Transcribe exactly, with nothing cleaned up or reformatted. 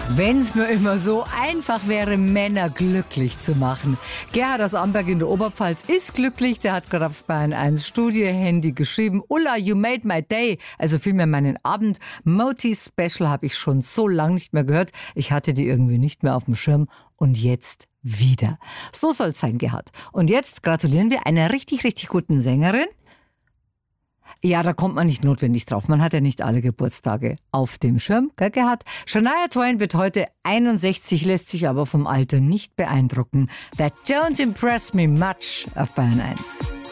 Wenn es nur immer so einfach wäre, Männer glücklich zu machen. Gerhard aus Amberg in der Oberpfalz ist glücklich. Der hat gerade aufs Bayern eins Studio-Handy geschrieben. Ulla, you made my day. Also vielmehr meinen Abend. Moti Special habe ich schon so lange nicht mehr gehört. Ich hatte die irgendwie nicht mehr auf dem Schirm. Und jetzt wieder. So soll es sein, Gerhard. Und jetzt gratulieren wir einer richtig, richtig guten Sängerin. Ja, da kommt man nicht notwendig drauf. Man hat ja nicht alle Geburtstage auf dem Schirm, gell, Gerhard? Shania Twain wird heute einundsechzig, lässt sich aber vom Alter nicht beeindrucken. That don't impress me much auf Bayern eins.